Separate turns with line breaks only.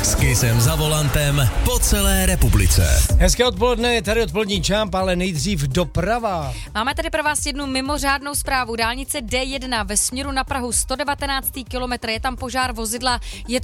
S Kissem za volantem po celé republice.
Hezké odpoledne, je tady odpolední čamp, ale nejdřív doprava.
Máme tady pro vás jednu mimořádnou zprávu. Dálnice D1 ve směru na Prahu, 119. kilometr, je tam požár vozidla, je